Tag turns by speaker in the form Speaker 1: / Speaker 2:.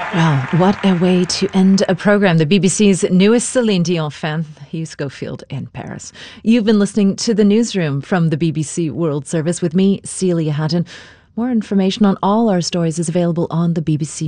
Speaker 1: Well, what a way to end a program. The BBC's newest Celine Dion fan, Hugh Schofield in Paris. You've been listening to The Newsroom from the BBC World Service with me, Celia Haddon. More information on all our stories is available on the BBC